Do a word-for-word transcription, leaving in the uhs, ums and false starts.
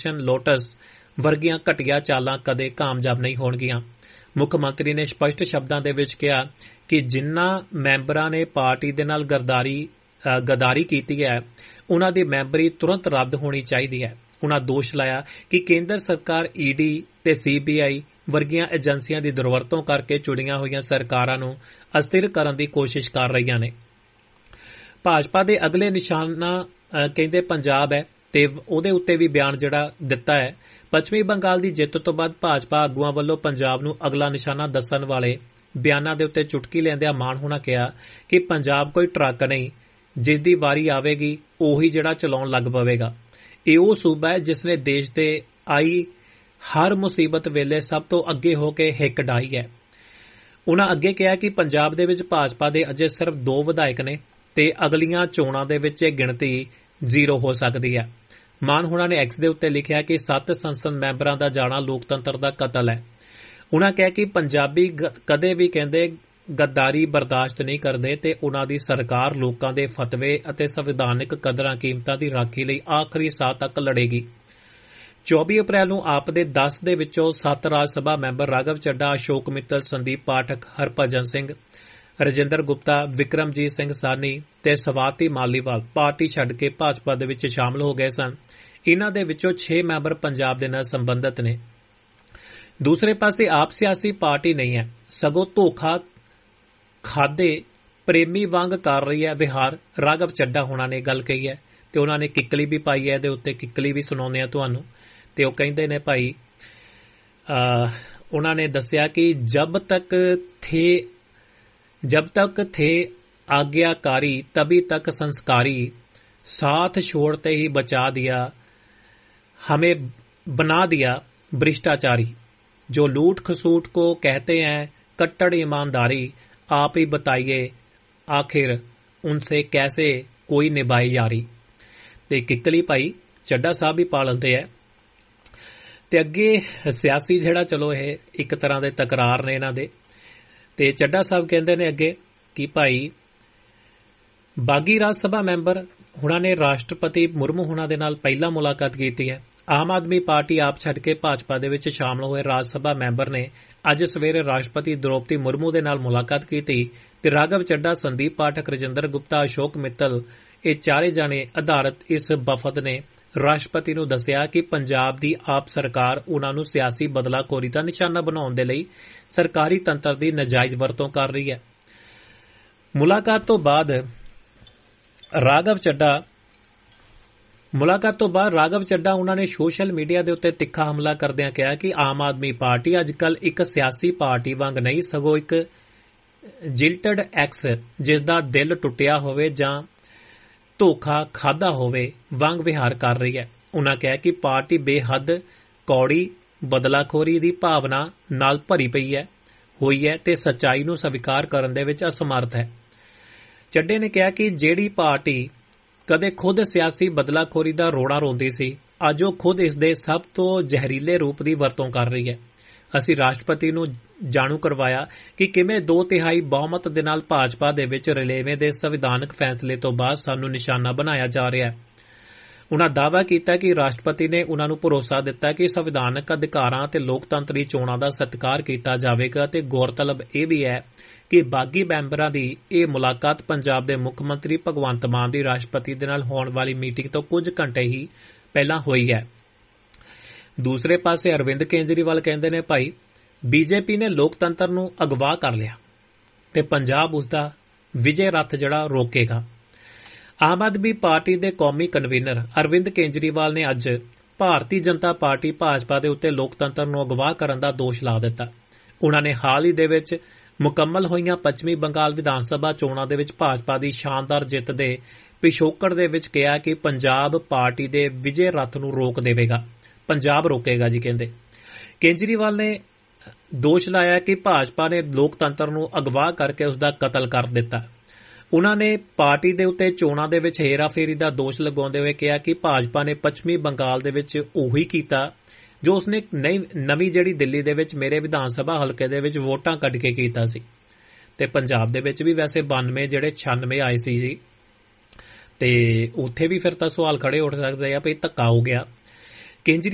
Operation lotus ਵਰਗੀਆਂ ਘਟੀਆ ਚਾਲਾਂ ਕਦੇ ਕਾਮਯਾਬ ਨਹੀਂ ਹੋਣਗੀਆਂ। ਮੁੱਖ ਮੰਤਰੀ ਨੇ ਸਪਸ਼ਟ ਸ਼ਬਦਾਂ ਦੇ ਵਿੱਚ ਕਿਹਾ ਕਿ ਜਿਨ੍ਹਾਂ ਮੈਂਬਰਾਂ ਨੇ ਪਾਰਟੀ ਦੇ ਨਾਲ ਗਰਦਾਰੀ ਗਦਾਰੀ ਕੀਤੀ ਹੈ ਉਨ੍ਹਾਂ ਦੀ ਮੈਂਬਰੀ ਤੁਰੰਤ ਰੱਦ ਹੋਣੀ ਚਾਹੀਦੀ ਹੈ। ਉਨ੍ਹਾਂ ਦੋਸ਼ ਲਾਇਆ ਕਿ ਕੇਂਦਰ ਸਰਕਾਰ ਈ ਡੀ ਤੇ ਸੀ ਬੀ ਆਈ ਵਰਗੀਆਂ ਏਜੰਸੀਆਂ ਦੀ ਦੁਰਵਰਤੋਂ ਕਰਕੇ ਚੁਣੀਆਂ ਹੋਈਆਂ ਸਰਕਾਰਾਂ ਨੂੰ ਅਸਥਿਰ ਕਰਨ ਦੀ ਕੋਸ਼ਿਸ਼ ਕਰ ਰਹੀਆਂ ਨੇ। ਭਾਜਪਾ ਦੇ ਅਗਲੇ ਨਿਸ਼ਾਨਾ ਕਹਿੰਦੇ ਪੰਜਾਬ ਹੈ ਤੇ ਉਹਦੇ ਉੱਤੇ ਵੀ ਬਿਆਨ ਜਿਹੜਾ ਦਿੱਤਾ ਹੈ। ਪੱਛਮੀ ਬੰਗਾਲ ਦੀ ਜਿੱਤ ਤੋਂ ਬਾਅਦ ਭਾਜਪਾ ਆਗੂਆਂ ਵੱਲੋਂ ਪੰਜਾਬ ਨੂੰ ਅਗਲਾ ਨਿਸ਼ਾਨਾ ਦੱਸਣ ਵਾਲੇ ਬਿਆਨਾਂ ਦੇ ਉੱਤੇ ਚੁਟਕੀ ਲੈਂਦਿਆਂ ਮਾਨ ਹੋਣਾ ਕਿਹਾ ਕਿ ਪੰਜਾਬ ਕੋਈ ਟਰੱਕ ਨਹੀਂ, ਜਿਸ ਦੀ ਵਾਰੀ ਆਵੇਗੀ ਉਹੀ ਜਿਹੜਾ ਚਲਾਉਣ ਲੱਗ ਪਵੇਗਾ। ਇਹ ਉਹ ਸੂਬਾ ਹੈ ਜਿਸ ਨੇ ਦੇਸ਼ ਦੇ ਆਈ ਹਰ ਮੁਸੀਬਤ ਵੇਲੇ ਸਭ ਤੋਂ ਅੱਗੇ ਹੋ ਕੇ ਹਿੱਕ ਡਾਈ ਹੈ। ਉਨ੍ਹਾਂ ਅੱਗੇ ਕਿਹਾ ਕਿ ਪੰਜਾਬ ਦੇ ਵਿੱਚ ਭਾਜਪਾ ਦੇ ਅਜੇ ਸਿਰਫ ਦੋ ਵਿਧਾਇਕ ਨੇ ਤੇ ਅਗਲੀਆਂ ਚੋਣਾਂ ਦੇ ਵਿੱਚ ਇਹ ਗਿਣਤੀ ਜ਼ੀਰੋ ਹੋ ਸਕਦੀ ਹੈ। ਮਾਨ ਹੋਣਾ ਨੇ ਐਕਸ ਦੇ ਉੱਤੇ ਲਿਖਿਆ ਕਿ ਸੱਤ ਸੰਸਦ ਮੈਂਬਰਾਂ ਦਾ ਜਾਣਾ ਲੋਕਤੰਤਰ ਦਾ ਕਤਲ ਹੈ। ਉਨ੍ਹਾਂ ਕਿਹਾ ਕਿ ਪੰਜਾਬੀ ਕਦੇ ਵੀ ਕਹਿੰਦੇ ਗੱਦਾਰੀ ਬਰਦਾਸ਼ਤ ਨਹੀਂ ਕਰਦੇ ਤੇ ਉਨ੍ਹਾਂ ਦੀ ਸਰਕਾਰ ਲੋਕਾਂ ਦੇ ਫਤਵੇ ਅਤੇ ਸੰਵਿਧਾਨਿਕ ਕਦਰਾਂ ਕੀਮਤਾਂ ਦੀ ਰਾਖੀ ਲਈ ਆਖਰੀ ਸਾਹ ਤੱਕ ਲੜੇਗੀ। ਚੌਬੀ ਅਪ੍ਰੈਲ ਨੂੰ ਆਪ ਦੇ ਦਸ ਦੇ ਵਿੱਚੋਂ ਸੱਤ ਰਾਜ ਸਭਾ ਮੈਂਬਰ ਰਾਘਵ ਚੱਡਾ, ਅਸ਼ੋਕ ਮਿੱਤਲ, ਸੰਦੀਪ ਪਾਠਕ, ਹਰਭਜਨ ਸਿੰਘ, ਰਜਿੰਦਰ ਗੁਪਤਾ, ਵਿਕਰਮਜੀਤ ਸਿੰਘ ਸਾਨੀ ਤੇ ਸਵਾਤੀ ਮਾਲੀਵਾਲ ਪਾਰਟੀ ਛੱਡ ਕੇ ਭਾਜਪਾ ਦੇ ਵਿੱਚ ਸ਼ਾਮਲ ਹੋ ਗਏ ਸਨ। ਇਨ੍ਹਾਂ ਦੇ ਵਿੱਚੋਂ ਛੇ ਮੈਂਬਰ ਪੰਜਾਬ ਦੇ ਨਾਲ ਸੰਬੰਧਿਤ ਨੇ। ਦੂਸਰੇ ਪਾਸੇ ਆਪ ਸਿਆਸੀ ਪਾਰਟੀ ਨਹੀਂ ਹੈ, ਸਗੋਂ ਧੋਖਾ ਖਾਦੇ ਪ੍ਰੇਮੀ ਵਾਂਗ ਕਰ ਰਹੀ ਹੈ ਵਿਹਾਰ। ਰਾਘਵ ਚੱਡਾ ਹੋਣਾ ਨੇ ਗੱਲ ਕਹੀ ਹੈ ਤੇ ਉਹਨਾਂ ਨੇ ਕਿੱਕਲੀ ਵੀ ਪਾਈ ਹੈ, ਇਹਦੇ ਉੱਤੇ ਕਿੱਕਲੀ ਵੀ ਸੁਣਾਉਂਦੇ ਆ ਤੁਹਾਨੂੰ। ਤੇ ਉਹ ਕਹਿੰਦੇ ਨੇ ਭਾਈ ਉਹਨਾਂ ਨੇ ਦੱਸਿਆ ਕਿ ਜਬ ਤੱਕ ਥੇ जब तक थे आज्ञाकारी तभी तक संस्कारी, साथ छोड़ते ही बचा दिया हमें बना दिया भ्रष्टाचारी, जो लूट खसूट को कहते हैं कट्टर ईमानदारी, आप ही बताइए आखिर उनसे कैसे कोई निभाई यारी। ते किकली भाई ਚੱਡਾ ਸਾਹਿਬ भी पा लेंदे है। ते अगे सियासी जिहड़ा चलो ये एक तरह के तकरार ने इन्हां दे। ਤੇ ਚੱਡਾ ਸਾਹਿਬ ਕਹਿੰਦੇ ਨੇ ਅੱਗੇ ਕਿ ਭਾਈ ਬਾਗੀ ਰਾਜ ਸਭਾ ਮੈਂਬਰ ਹੁਣਾਂ ਨੇ ਰਾਸ਼ਟਰਪਤੀ ਮੁਰਮੂ ਹੁਣਾਂ ਦੇ ਨਾਲ ਪਹਿਲਾਂ ਮੁਲਾਕਾਤ ਕੀਤੀ ਹੈ। ਆਮ ਆਦਮੀ ਪਾਰਟੀ ਆਪ ਛੱਡ ਕੇ ਭਾਜਪਾ ਦੇ ਵਿੱਚ ਸ਼ਾਮਲ ਹੋਏ ਰਾਜ ਸਭਾ ਮੈਂਬਰ ਨੇ ਅੱਜ ਸਵੇਰੇ ਰਾਸ਼ਟਰਪਤੀ ਦ੍ਰੋਪਦੀ ਮੁਰਮੂ ਦੇ ਨਾਲ ਮੁਲਾਕਾਤ ਕੀਤੀ ਤੇ ਰਾਘਵ ਚੱਡਾ, ਸੰਦੀਪ ਪਾਠਕ, ਰਜਿੰਦਰ ਗੁਪਤਾ, ਅਸ਼ੋਕ ਮਿੱਤਲ ਇਹ ਚਾਰੇ ਜਾਣੇ ਆਧਾਰਿਤ ਇਸ ਵਫਦ ਨੇ ਰਾਸ਼ਟਰਪਤੀ ਨੂੰ ਦੱਸਿਆ ਕਿ ਪੰਜਾਬ ਦੀ ਆਪ ਸਰਕਾਰ ਉਨ੍ਹਾਂ ਨੂੰ ਸਿਆਸੀ ਬਦਲਾਖੋਰੀ ਦਾ ਨਿਸ਼ਾਨਾ ਬਣਾਉਣ ਦੇ ਲਈ ਸਰਕਾਰੀ ਤੰਤਰ ਦੀ ਨਾਜਾਇਜ਼ ਵਰਤੋਂ ਕਰ ਰਹੀ ਹੈ। ਮੁਲਾਕਾਤ ਤੋਂ ਬਾਅਦ ਰਾਘਵ ਚੱਡਾ ਮੁਲਾਕਾਤ ਤੋਂ ਬਾਅਦ ਰਾਘਵ ਚੱਡਾ ਉਨ੍ਹਾਂ ਨੇ ਸੋਸ਼ਲ ਮੀਡੀਆ ਦੇ ਉੱਤੇ ਤਿੱਖਾ ਹਮਲਾ ਕਰਦਿਆਂ ਕਿਹਾ ਕਿ ਆਮ ਆਦਮੀ ਪਾਰਟੀ ਅੱਜ ਕੱਲ੍ਹ ਇੱਕ ਸਿਆਸੀ ਪਾਰਟੀ ਵਾਂਗ ਨਹੀਂ, ਸਗੋਂ ਇੱਕ ਜਿਲਟਡ ਐਕਸ ਜਿਸ ਦਾ ਦਿਲ ਟੁੱਟਿਆ ਹੋਵੇ ਜਾਂ ਧੋਖਾ ਖਾਦਾ ਹੋਵੇ ਵਾਂਗ ਵਿਹਾਰ ਕਰ ਰਹੀ ਹੈ। ਉਨ੍ਹਾਂ ਕਿਹਾ ਕਿ ਪਾਰਟੀ ਬੇਹੱਦ ਕੌੜੀ ਬਦਲਾਖੋਰੀ ਦੀ ਭਾਵਨਾ ਨਾਲ ਭਰੀ ਪਈ ਹੈ ਹੋਈ ਹੈ ਤੇ ਸੱਚਾਈ ਨੂੰ ਸਵੀਕਾਰ ਕਰਨ ਦੇ ਵਿੱਚ ਅਸਮਰਥ ਹੈ। ਚੱਡੇ ਨੇ ਕਿਹਾ ਕਿ ਜਿਹੜੀ ਪਾਰਟੀ ਕਦੇ ਖੁਦ ਸਿਆਸੀ ਬਦਲਾਖੋਰੀ ਦਾ ਰੋਣਾ ਰੋਂਦੀ ਸੀ, ਅੱਜ ਉਹ ਖੁਦ ਇਸ ਦੇ ਸਭ ਤੋਂ ਜ਼ਹਿਰੀਲੇ ਰੂਪ ਦੀ ਵਰਤੋਂ ਕਰ ਰਹੀ ਹੈ। ਅਸੀਂ ਰਾਸ਼ਟਰਪਤੀ ਨੂੰ ਜਾਣੂ ਕਰਵਾਇਆ ਕਿ ਕਿਵੇਂ ਦੋ ਤਿਹਾਈ ਬਹੁਮਤ ਦੇ ਨਾਲ ਭਾਜਪਾ ਦੇ ਵਿੱਚ ਰਲੇਵੇਂ ਦੇ ਸੰਵਿਧਾਨਕ ਫੈਸਲੇ ਤੋਂ ਬਾਅਦ ਸਾਨੂੰ ਨਿਸ਼ਾਨਾ ਬਣਾਇਆ ਜਾ ਰਿਹਾ ਹੈ। ਉਨ੍ਹਾਂ ਦਾਅਵਾ ਕੀਤਾ ਕਿ ਰਾਸ਼ਟਰਪਤੀ ਨੇ ਉਨ੍ਹਾਂ ਨੂੰ ਭਰੋਸਾ ਦਿੱਤਾ ਕਿ ਸੰਵਿਧਾਨਕ ਅਧਿਕਾਰਾਂ ਤੇ ਲੋਕਤੰਤਰੀ ਚੋਣਾਂ ਦਾ ਸਤਿਕਾਰ ਕੀਤਾ ਜਾਵੇਗਾ ਤੇ ਗੌਰਤਲਬ ਇਹ ਵੀ ਹੈ ਕਿ ਬਾਗੀ ਮੈਂਬਰਾਂ ਦੀ ਇਹ ਮੁਲਾਕਾਤ ਪੰਜਾਬ ਦੇ ਮੁੱਖ ਮੰਤਰੀ ਭਗਵੰਤ ਮਾਨ ਦੀ ਰਾਸ਼ਟਰਪਤੀ ਦੇ ਨਾਲ ਹੋਣ ਵਾਲੀ ਮੀਟਿੰਗ ਤੋਂ ਕੁਝ ਘੰਟੇ ਹੀ ਪਹਿਲਾਂ ਹੋਈ ਹੈ। ਦੂਸਰੇ ਪਾਸੇ ਅਰਵਿੰਦ ਕੇਜਰੀਵਾਲ ਕਹਿੰਦੇ ਨੇ ਭਾਈ ਬੀਜੇਪੀ ਨੇ ਲੋਕਤੰਤਰ ਨੂੰ ਅਗਵਾ ਕਰ ਲਿਆ ਤੇ ਪੰਜਾਬ ਉਸ ਦਾ ਵਿਜੇ ਰੱਥ ਜਿਹੜਾ ਰੋਕੇਗਾ। ਆਮ ਆਦਮੀ ਪਾਰਟੀ ਦੇ ਕੌਮੀ ਕਨਵੀਨਰ ਅਰਵਿੰਦ ਕੇਜਰੀਵਾਲ ਨੇ ਅੱਜ ਭਾਰਤੀ ਜਨਤਾ ਪਾਰਟੀ ਭਾਜਪਾ ਦੇ ਉੱਤੇ ਲੋਕਤੰਤਰ ਨੂੰ ਅਗਵਾ ਕਰਨ ਦਾ ਦੋਸ਼ ਲਾ ਦਿੱਤਾ। ਉਨ੍ਹਾਂ ਨੇ ਹਾਲ ਹੀ ਦੇ ਵਿੱਚ ਮੁਕੰਮਲ ਹੋਈਆਂ ਪੱਛਮੀ ਬੰਗਾਲ ਵਿਧਾਨ ਸਭਾ ਚੋਣਾਂ ਦੇ ਵਿੱਚ ਭਾਜਪਾ ਦੀ ਸ਼ਾਨਦਾਰ ਜਿੱਤ ਦੇ ਪਿਛੋਕੜ ਦੇ ਵਿੱਚ ਕਿਹਾ ਕਿ ਪੰਜਾਬ ਪਾਰਟੀ ਦੇ ਵਿਜੇ ਰੱਥ ਨੂੰ ਰੋਕ ਦੇਵੇਗਾ, ਪੰਜਾਬ ਰੋਕੇਗਾ ਜੀ। ਕਹਿੰਦੇ ਕੇਜਰੀਵਾਲ ਨੇ ਦੋਸ਼ ਲਾਇਆ ਕਿ ਭਾਜਪਾ ਨੇ ਲੋਕਤੰਤਰ ਨੂੰ ਅਗਵਾ ਕਰਕੇ ਉਸ ਦਾ ਕਤਲ ਕਰ ਦਿੱਤਾ। ਉਨ੍ਹਾਂ ਨੇ ਪਾਰਟੀ ਦੇ ਉੱਤੇ ਚੋਣਾਂ ਦੇ ਵਿੱਚ ਹੇਰਾਫੇਰੀ ਦਾ ਦੋਸ਼ ਲਗਾਉਂਦੇ ਹੋਏ ਕਿਹਾ ਕਿ ਭਾਜਪਾ ਨੇ ਪੱਛਮੀ ਬੰਗਾਲ ਦੇ ਵਿੱਚ ਉਹੀ ਕੀਤਾ ਜੋ ਉਸਨੇ ਨਵੀਂ ਜਿਹੜੀ ਦਿੱਲੀ ਦੇ ਵਿੱਚ ਮੇਰੇ ਵਿਧਾਨ ਸਭਾ ਹਲਕੇ ਦੇ ਵਿੱਚ ਵੋਟਾਂ ਕੱਢ ਕੇ ਕੀਤਾ ਸੀ। ਤੇ ਪੰਜਾਬ ਦੇ ਵਿੱਚ ਵੀ ਵੈਸੇ ਬਾਨਵੇਂ ਜਿਹੜੇ ਛਿਆਨਵੇਂ ਆਏ ਸੀ ਜੀ, ਤੇ ਉੱਥੇ ਵੀ ਫਿਰ ਤਾਂ ਸਵਾਲ ਖੜੇ ਉੱਠ ਸਕਦੇ ਆ ਵੀ ਧੱਕਾ ਹੋ ਗਿਆ। ਕੇਂਜਰੀ